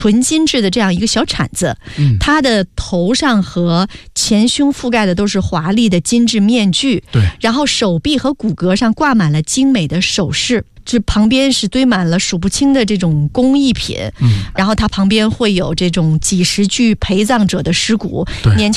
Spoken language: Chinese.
纯金制的这样一个小铲子，他的头上和前胸覆盖的都是华丽的金质面具， 对， 然后手臂和骨骼上挂满了精美的首饰。这旁边是堆满了数不清的这种工艺品，然后它旁边会有这种几十具陪葬者的尸骨，年轻